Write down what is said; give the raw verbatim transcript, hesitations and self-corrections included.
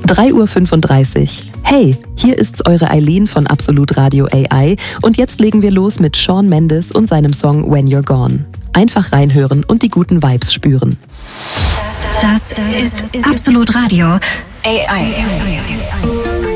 drei Uhr fünfunddreißig. Hey, hier ist's eure Eileen von Absolut Radio A I und jetzt legen wir los mit Shawn Mendes und seinem Song When You're Gone. Einfach reinhören und die guten Vibes spüren. Das ist Absolut Radio A I.